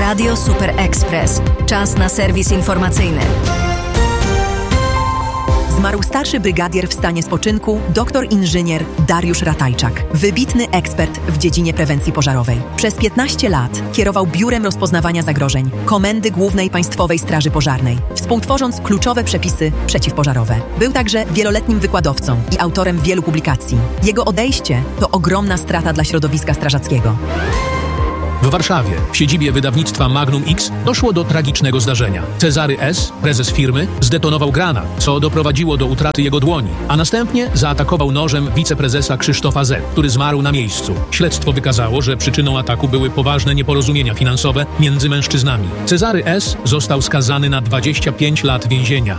Radio Super Express. Czas na serwis informacyjny. Zmarł starszy brygadier w stanie spoczynku, doktor inżynier Dariusz Ratajczak. Wybitny ekspert w dziedzinie prewencji pożarowej. Przez 15 lat kierował Biurem Rozpoznawania Zagrożeń Komendy Głównej Państwowej Straży Pożarnej, współtworząc kluczowe przepisy przeciwpożarowe. Był także wieloletnim wykładowcą i autorem wielu publikacji. Jego odejście to ogromna strata dla środowiska strażackiego. W Warszawie, w siedzibie wydawnictwa Magnum X, doszło do tragicznego zdarzenia. Cezary S., prezes firmy, zdetonował granat, co doprowadziło do utraty jego dłoni, a następnie zaatakował nożem wiceprezesa Krzysztofa Z., który zmarł na miejscu. Śledztwo wykazało, że przyczyną ataku były poważne nieporozumienia finansowe między mężczyznami. Cezary S. został skazany na 25 lat więzienia.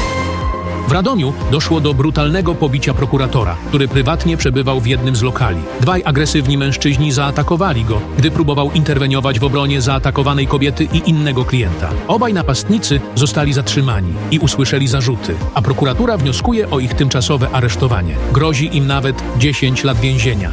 W Radomiu doszło do brutalnego pobicia prokuratora, który prywatnie przebywał w jednym z lokali. Dwaj agresywni mężczyźni zaatakowali go, gdy próbował interweniować w obronie zaatakowanej kobiety i innego klienta. Obaj napastnicy zostali zatrzymani i usłyszeli zarzuty, a prokuratura wnioskuje o ich tymczasowe aresztowanie. Grozi im nawet 10 lat więzienia.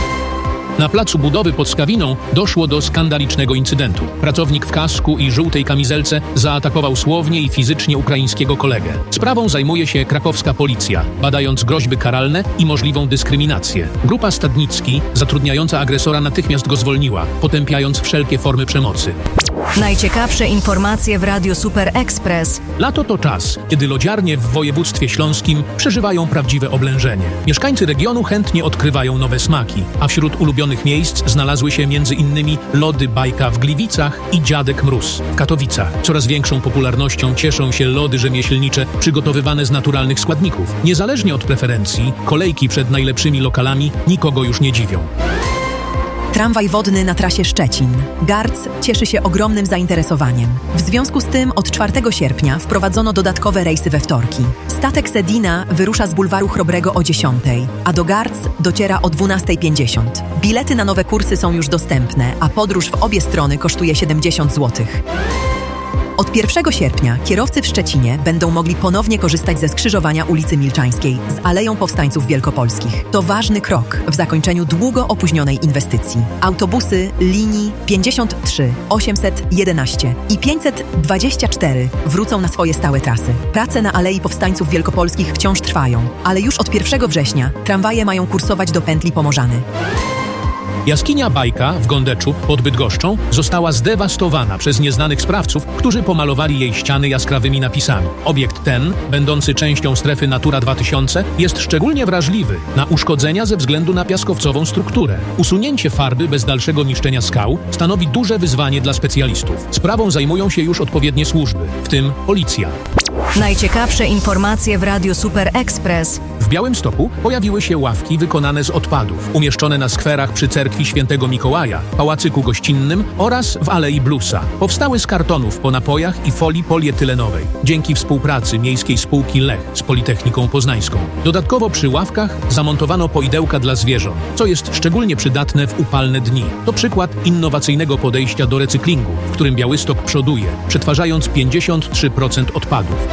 Na placu budowy pod Skawiną doszło do skandalicznego incydentu. Pracownik w kasku i żółtej kamizelce zaatakował słownie i fizycznie ukraińskiego kolegę. Sprawą zajmuje się krakowska policja, badając groźby karalne i możliwą dyskryminację. Grupa Stadnicki, zatrudniająca agresora, natychmiast go zwolniła, potępiając wszelkie formy przemocy. Najciekawsze informacje w Radiu Super Express. Lato to czas, kiedy lodziarnie w województwie śląskim przeżywają prawdziwe oblężenie. Mieszkańcy regionu chętnie odkrywają nowe smaki, a wśród ulubionych miejsc znalazły się m.in. lody Bajka w Gliwicach i Dziadek Mróz w Katowicach. Coraz większą popularnością cieszą się lody rzemieślnicze przygotowywane z naturalnych składników. Niezależnie od preferencji, kolejki przed najlepszymi lokalami nikogo już nie dziwią. Tramwaj wodny na trasie Szczecin. Garc cieszy się ogromnym zainteresowaniem. W związku z tym od 4 sierpnia wprowadzono dodatkowe rejsy we wtorki. Statek Sedina wyrusza z bulwaru Chrobrego o 10, a do Garc dociera o 12:50. Bilety na nowe kursy są już dostępne, a podróż w obie strony kosztuje 70 zł. Od 1 sierpnia kierowcy w Szczecinie będą mogli ponownie korzystać ze skrzyżowania ulicy Milczańskiej z Aleją Powstańców Wielkopolskich. To ważny krok w zakończeniu długo opóźnionej inwestycji. Autobusy linii 53, 811 i 524 wrócą na swoje stałe trasy. Prace na Alei Powstańców Wielkopolskich wciąż trwają, ale już od 1 września tramwaje mają kursować do pętli Pomorzany. Jaskinia Bajka w Gondeczu pod Bydgoszczą została zdewastowana przez nieznanych sprawców, którzy pomalowali jej ściany jaskrawymi napisami. Obiekt ten, będący częścią strefy Natura 2000, jest szczególnie wrażliwy na uszkodzenia ze względu na piaskowcową strukturę. Usunięcie farby bez dalszego niszczenia skał stanowi duże wyzwanie dla specjalistów. Sprawą zajmują się już odpowiednie służby, w tym policja. Najciekawsze informacje w Radiu Super Express. W Białymstoku pojawiły się ławki wykonane z odpadów, umieszczone na skwerach przy cerkwi Świętego Mikołaja, pałacyku gościnnym oraz w Alei Bluesa. Powstały z kartonów po napojach i folii polietylenowej, dzięki współpracy Miejskiej Spółki Lech z Politechniką Poznańską. Dodatkowo przy ławkach zamontowano poidełka dla zwierząt, co jest szczególnie przydatne w upalne dni. To przykład innowacyjnego podejścia do recyklingu, w którym Białystok przoduje, przetwarzając 53% odpadów.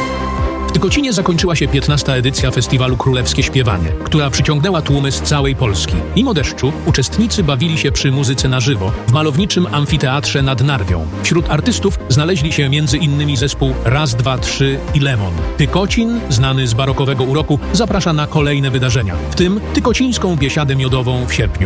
W Tykocinie zakończyła się 15. edycja festiwalu Królewskie Śpiewanie, która przyciągnęła tłumy z całej Polski. Mimo deszczu uczestnicy bawili się przy muzyce na żywo w malowniczym amfiteatrze nad Narwią. Wśród artystów znaleźli się m.in. zespół Raz, Dwa, Trzy i Lemon. Tykocin, znany z barokowego uroku, zaprasza na kolejne wydarzenia, w tym tykocińską biesiadę miodową w sierpniu.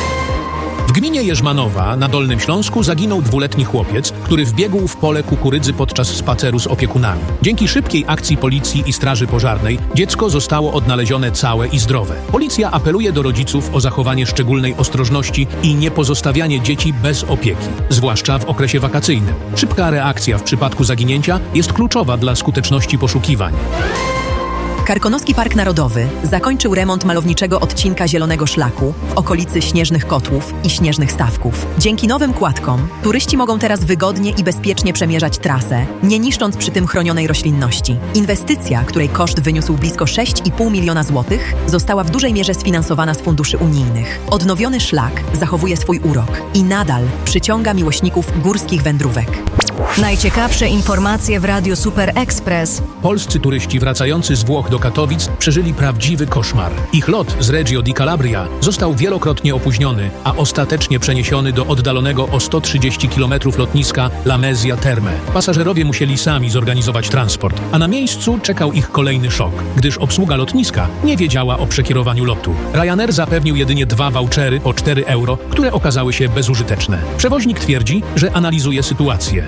W gminie Jerzmanowa na Dolnym Śląsku zaginął 2-letni chłopiec, który wbiegł w pole kukurydzy podczas spaceru z opiekunami. Dzięki szybkiej akcji policji i straży pożarnej dziecko zostało odnalezione całe i zdrowe. Policja apeluje do rodziców o zachowanie szczególnej ostrożności i nie pozostawianie dzieci bez opieki, zwłaszcza w okresie wakacyjnym. Szybka reakcja w przypadku zaginięcia jest kluczowa dla skuteczności poszukiwań. Karkonoski Park Narodowy zakończył remont malowniczego odcinka Zielonego Szlaku w okolicy Śnieżnych Kotłów i Śnieżnych Stawków. Dzięki nowym kładkom turyści mogą teraz wygodnie i bezpiecznie przemierzać trasę, nie niszcząc przy tym chronionej roślinności. Inwestycja, której koszt wyniósł blisko 6,5 miliona złotych, została w dużej mierze sfinansowana z funduszy unijnych. Odnowiony szlak zachowuje swój urok i nadal przyciąga miłośników górskich wędrówek. Najciekawsze informacje w Radiu Super Express. Polscy turyści wracający z Włoch do Katowic przeżyli prawdziwy koszmar. Ich lot z Reggio di Calabria został wielokrotnie opóźniony, a ostatecznie przeniesiony do oddalonego o 130 km lotniska Lamezia Terme. Pasażerowie musieli sami zorganizować transport, a na miejscu czekał ich kolejny szok, gdyż obsługa lotniska nie wiedziała o przekierowaniu lotu. Ryanair zapewnił jedynie 2 vouchery po 4 euro, które okazały się bezużyteczne. Przewoźnik twierdzi, że analizuje sytuację.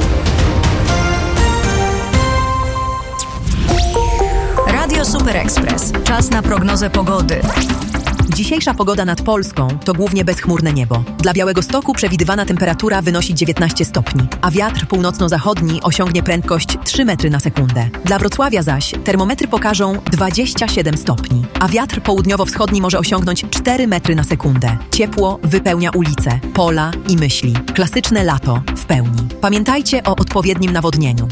Radio Super Express. Czas na prognozę pogody. Dzisiejsza pogoda nad Polską to głównie bezchmurne niebo. Dla Białegostoku przewidywana temperatura wynosi 19 stopni, a wiatr północno-zachodni osiągnie prędkość 3 metry na sekundę. Dla Wrocławia zaś termometry pokażą 27 stopni, a wiatr południowo-wschodni może osiągnąć 4 metry na sekundę. Ciepło wypełnia ulice, pola i myśli. Klasyczne lato w pełni. Pamiętajcie o odpowiednim nawodnieniu.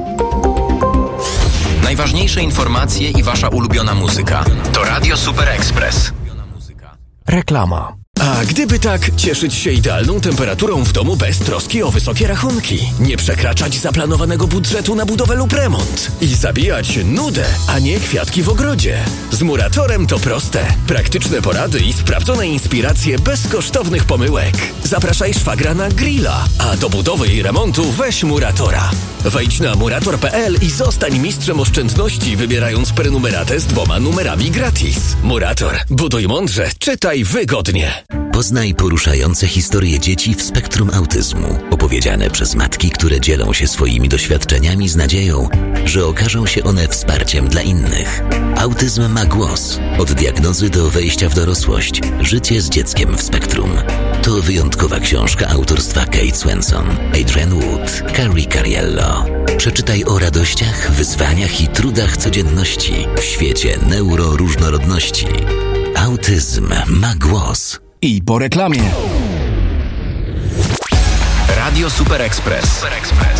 Najważniejsze informacje i wasza ulubiona muzyka. To Radio Super Express. Reklama. A gdyby tak, cieszyć się idealną temperaturą w domu bez troski o wysokie rachunki, nie przekraczać zaplanowanego budżetu na budowę lub remont i zabijać nudę, a nie kwiatki w ogrodzie. Z Muratorem to proste. Praktyczne porady i sprawdzone inspiracje bez kosztownych pomyłek. Zapraszaj szwagra na grilla, a do budowy i remontu weź Muratora. Wejdź na murator.pl i zostań mistrzem oszczędności, wybierając prenumeratę z 2 numerami gratis. Murator. Buduj mądrze, czytaj wygodnie. Poznaj poruszające historie dzieci w spektrum autyzmu, opowiedziane przez matki, które dzielą się swoimi doświadczeniami z nadzieją, że okażą się one wsparciem dla innych. Autyzm ma głos. Od diagnozy do wejścia w dorosłość. Życie z dzieckiem w spektrum. To wyjątkowa książka autorstwa Kate Swenson, Adrienne Wood, Carrie Cariello. Przeczytaj o radościach, wyzwaniach i trudach codzienności w świecie neuroróżnorodności. Autyzm ma głos. I po reklamie. Radio Super Express.